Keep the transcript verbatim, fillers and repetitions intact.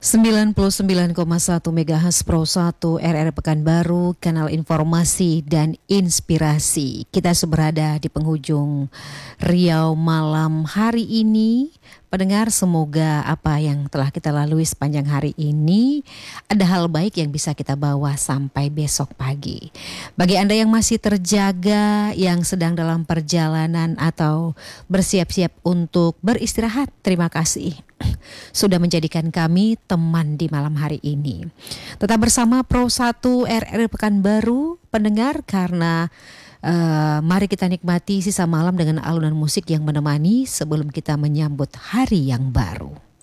sembilan puluh sembilan koma satu MHz Pro satu R R Pekanbaru, kanal informasi dan inspirasi. Kita berada di penghujung Riau malam hari ini. Pendengar, semoga apa yang telah kita lalui sepanjang hari ini ada hal baik yang bisa kita bawa sampai besok pagi. Bagi Anda yang masih terjaga, yang sedang dalam perjalanan atau bersiap-siap untuk beristirahat, terima kasih sudah menjadikan kami teman di malam hari ini. Tetap bersama Pro satu R R Pekanbaru, pendengar, karena uh, mari kita nikmati sisa malam dengan alunan musik yang menemani sebelum kita menyambut hari yang baru.